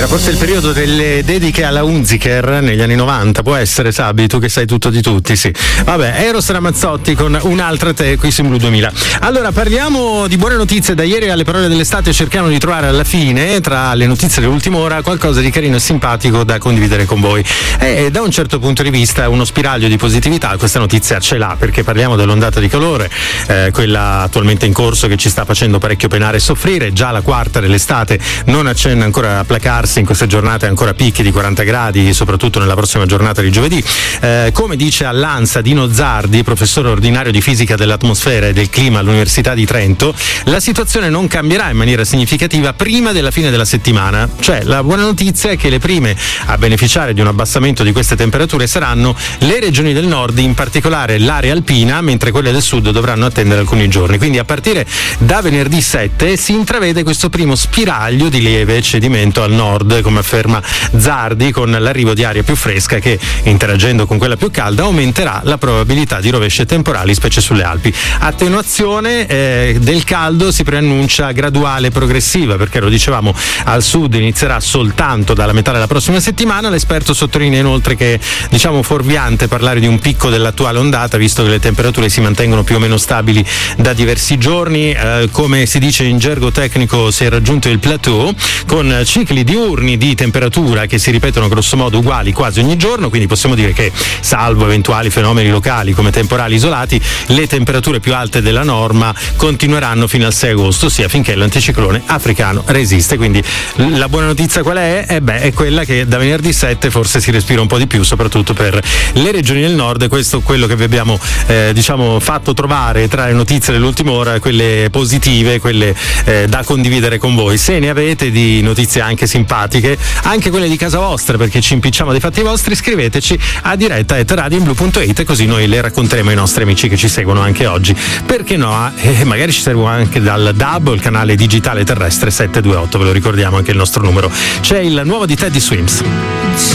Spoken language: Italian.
Forse il periodo delle dediche alla Hunziker negli anni 90, può essere, Sabi, tu che sai tutto di tutti, sì. Vabbè, Eros Ramazzotti con Un'altra te qui su Blu 2000. Allora, parliamo di buone notizie. Da ieri alle parole dell'estate cerchiamo di trovare alla fine, tra le notizie dell'ultima ora, qualcosa di carino e simpatico da condividere con voi. E da un certo punto di vista uno spiraglio di positività questa notizia ce l'ha, perché parliamo dell'ondata di calore, quella attualmente in corso che ci sta facendo parecchio penare e soffrire. Già la quarta dell'estate non accenna ancora a placarsi, in queste giornate ancora picchi di 40 gradi, soprattutto nella prossima giornata di giovedì. Come dice all'ANSA Dino Zardi, professore ordinario di fisica dell'atmosfera e del clima all'Università di Trento, la situazione non cambierà in maniera significativa prima della fine della settimana. Cioè, la buona notizia è che le prime a beneficiare di un abbassamento di queste temperature saranno le regioni del nord, in particolare l'area alpina, mentre quelle del sud dovranno attendere alcuni giorni. Quindi a partire da venerdì 7 si intravede questo primo spiraglio di lieve cedimento al nord, come afferma Zardi, con l'arrivo di aria più fresca che, interagendo con quella più calda, aumenterà la probabilità di rovesce temporali, specie sulle Alpi. Attenuazione del caldo si preannuncia graduale e progressiva, perché lo dicevamo, al sud inizierà soltanto dalla metà della prossima settimana. L'esperto sottolinea inoltre che, diciamo, fuorviante parlare di un picco dell'attuale ondata, visto che le temperature si mantengono più o meno stabili da diversi giorni. Come si dice in gergo tecnico, si è raggiunto il plateau, con cicli diurni di temperatura che si ripetono grosso modo uguali quasi ogni giorno, quindi possiamo dire che, salvo eventuali fenomeni locali come temporali isolati, le temperature più alte della norma continueranno fino al 6 agosto, ossia finché l'anticiclone africano resiste. Quindi la buona notizia qual è? È quella che da venerdì 7 forse si respira un po' di più, soprattutto per le regioni del nord. Questo è quello che vi abbiamo fatto trovare tra le notizie dell'ultima ora, quelle positive, quelle da condividere con voi. Se ne avete di notizie anche simpatiche, anche quelle di casa vostra, perché ci impicciamo dei fatti vostri, scriveteci a diretta@radioinblu.it, così noi le racconteremo ai nostri amici che ci seguono anche oggi. Perché no? Magari ci servono anche dal DAB, il canale digitale terrestre 728, ve lo ricordiamo anche il nostro numero. C'è il nuovo di Teddy Swims.